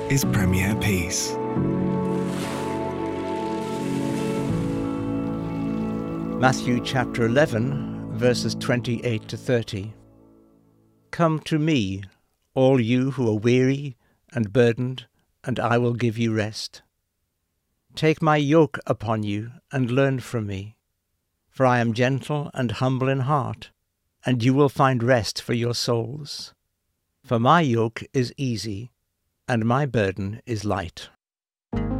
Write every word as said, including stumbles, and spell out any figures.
is Premier Peace. Matthew chapter eleven, verses twenty-eight to thirty. Come to me, all you who are weary and burdened, and I will give you rest. Take my yoke upon you and learn from me, for I am gentle and humble in heart, and you will find rest for your souls. For my yoke is easy, and my burden is light.